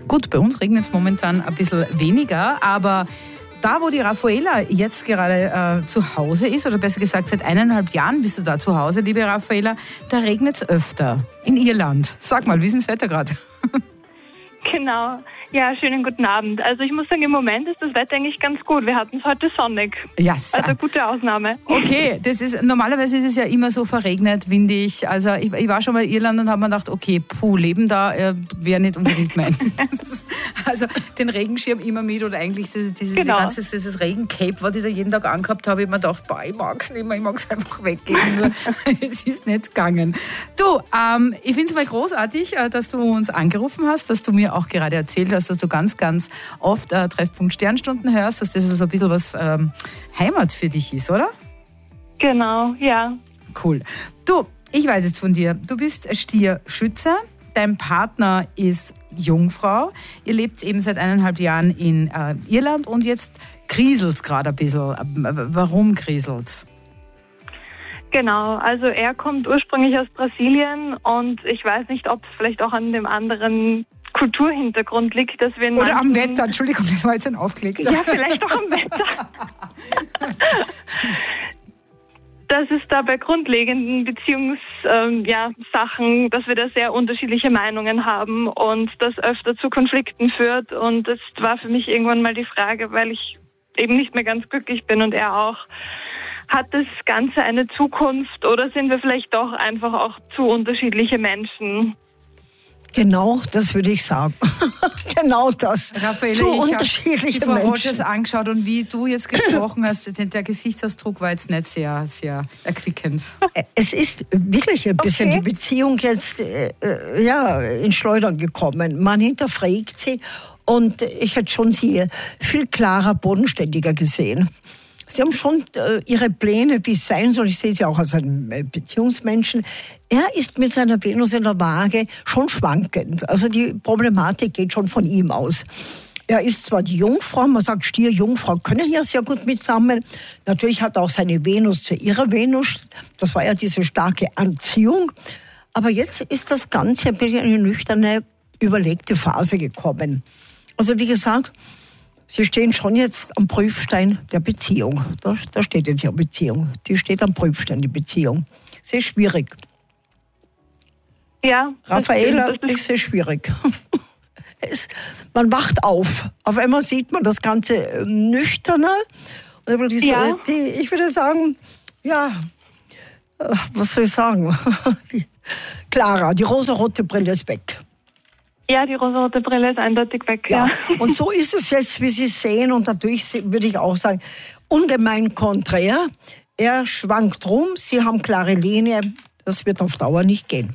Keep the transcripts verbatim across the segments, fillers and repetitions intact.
Gut, bei uns regnet es momentan ein bisschen weniger, aber da, wo die Raffaela jetzt gerade äh, zu Hause ist, oder besser gesagt seit eineinhalb Jahren bist du da zu Hause, liebe Raffaela, da regnet es öfter in Irland. Sag mal, wie ist denn das Wetter gerade? Genau. Ja, schönen guten Abend. Also ich muss sagen, im Moment ist das Wetter eigentlich ganz gut. Wir hatten es heute sonnig. Ja, also gute Ausnahme. Okay, das ist, normalerweise ist es ja immer so verregnet, windig. Also ich, ich war schon mal in Irland und habe mir gedacht, okay, puh, Leben da äh, wäre nicht unbedingt mein. Also den Regenschirm immer mit oder eigentlich dieses, dieses, genau. ganze, dieses Regencape, was ich da jeden Tag angehabt habe, ich mir gedacht, boah, ich mag es nicht mehr, ich mag es einfach weggeben. Nur es ist nicht gegangen. Du, ähm, ich finde es mal großartig, dass du uns angerufen hast, dass du mir auch gerade erzählt hast, dass du ganz, ganz oft äh, Treffpunkt Sternstunden hörst, dass das so ein bisschen was ähm, Heimat für dich ist, oder? Genau, ja. Cool. Du, ich weiß jetzt von dir, du bist Stierschütze, dein Partner ist Jungfrau, ihr lebt eben seit eineinhalb Jahren in äh, Irland und jetzt kriselt's gerade ein bisschen. Warum kriselt's? Genau, also er kommt ursprünglich aus Brasilien und ich weiß nicht, ob es vielleicht auch an dem anderen Kulturhintergrund liegt, dass wir in Oder am Wetter, Entschuldigung, das war jetzt ein Aufklick. Ja, vielleicht auch am Wetter. Dass es da bei grundlegenden Beziehungssachen, ähm, ja, Sachen, dass wir da sehr unterschiedliche Meinungen haben und das öfter zu Konflikten führt. Und das war für mich irgendwann mal die Frage, weil ich eben nicht mehr ganz glücklich bin und er auch. Hat das Ganze eine Zukunft oder sind wir vielleicht doch einfach auch zu unterschiedliche Menschen? Genau, das würde ich sagen. Genau das. Raffaela, zu ich unterschiedliche habe die Frau Menschen. Rogers angeschaut und wie du jetzt gesprochen hast, der Gesichtsausdruck war jetzt nicht sehr, sehr erquickend. Es ist wirklich ein bisschen Okay. die Beziehung jetzt äh, ja, in Schleudern gekommen. Man hinterfragt sie und ich hätte schon sie viel klarer, bodenständiger gesehen. Sie haben schon äh, ihre Pläne, wie es sein soll. Ich sehe sie auch als einen äh, Beziehungsmenschen. Er ist mit seiner Venus in der Waage schon schwankend. Also die Problematik geht schon von ihm aus. Er ist zwar die Jungfrau, man sagt Stier, Jungfrau können ja sehr gut mitsammeln. Natürlich hat er auch seine Venus zu ihrer Venus. Das war ja diese starke Anziehung. Aber jetzt ist das Ganze ein bisschen in eine nüchterne, überlegte Phase gekommen. Also wie gesagt, Sie stehen schon jetzt am Prüfstein der Beziehung. Da, da steht jetzt ja Beziehung. Die steht am Prüfstein, die Beziehung. Sehr schwierig. Ja. Raffaela, das ist, ist sehr schwierig. Es, man wacht auf. Auf einmal sieht man das Ganze ähm, nüchterner. Und die, Ja. die, ich würde sagen, ja, äh, was soll ich sagen? Die, Clara, die rosarote Brille ist weg. Ja, die rosarote Brille ist eindeutig weg. Ja. Ja. Und so ist es jetzt, wie Sie sehen. Und natürlich würde ich auch sagen, ungemein konträr. Er schwankt rum, Sie haben klare Linie. Das wird auf Dauer nicht gehen.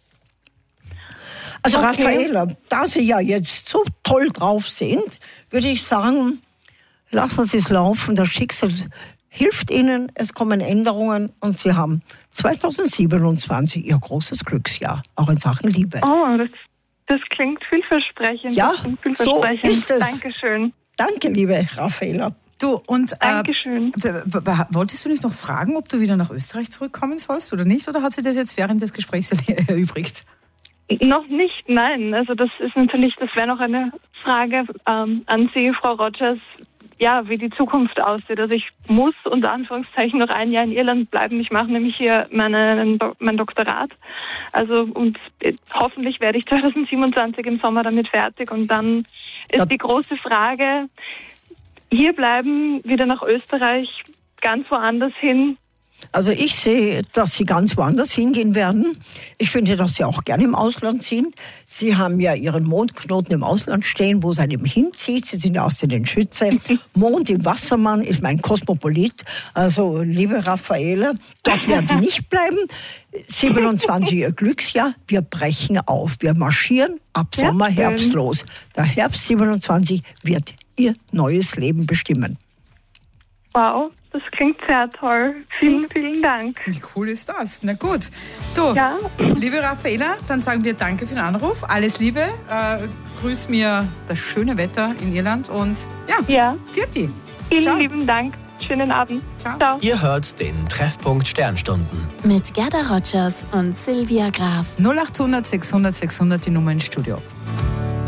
Also Okay. Raffaela, da Sie ja jetzt so toll drauf sind, würde ich sagen, lassen Sie es laufen. Das Schicksal hilft Ihnen, es kommen Änderungen und Sie haben zweitausendsiebenundzwanzig Ihr großes Glücksjahr, auch in Sachen Liebe. Oh, das, das klingt vielversprechend. Ja, das klingt so vielversprechend. ist es. Dankeschön. Danke, liebe Raffaela. Du, und äh, Dankeschön. w- w- wolltest du nicht noch fragen, ob du wieder nach Österreich zurückkommen sollst oder nicht? Oder hat sich das jetzt während des Gesprächs erübrigt? Noch nicht, nein. Also das ist natürlich, das wäre noch eine Frage ähm, an Sie, Frau Rogers, ja, wie die Zukunft aussieht. Also ich muss unter Anführungszeichen noch ein Jahr in Irland bleiben. Ich mache nämlich hier meine, mein Doktorat. Also und hoffentlich werde ich zweitausendsiebenundzwanzig im Sommer damit fertig. Und dann ist Ja. die große Frage, hier bleiben, wieder nach Österreich, ganz woanders hin. Also ich sehe, dass Sie ganz woanders hingehen werden. Ich finde, dass Sie auch gerne im Ausland sind. Sie haben ja Ihren Mondknoten im Ausland stehen, wo es einem hinzieht. Sie sind ja aus den Schütze. Mond im Wassermann ist mein Kosmopolit. Also, liebe Raffaela, dort werden Sie nicht bleiben. siebenundzwanzig Ihr Glücksjahr. Wir brechen auf. Wir marschieren ab Ja, Sommer, schön. Herbst los. Der Herbst siebenundzwanzig wird Ihr neues Leben bestimmen. Wow, das klingt sehr toll. Vielen, vielen Dank. Wie cool ist das? Na gut. Du, Ja. liebe Raffaela, dann sagen wir danke für den Anruf. Alles Liebe. Äh, grüß mir das schöne Wetter in Irland und ja, Ja, Vierte. vielen Ciao. lieben Dank. Schönen Abend. Ciao. Ciao. Ihr hört den Treffpunkt Sternstunden. Mit Gerda Rogers und Silvia Graf. null acht hundert sechshundert sechshundert die Nummer ins Studio.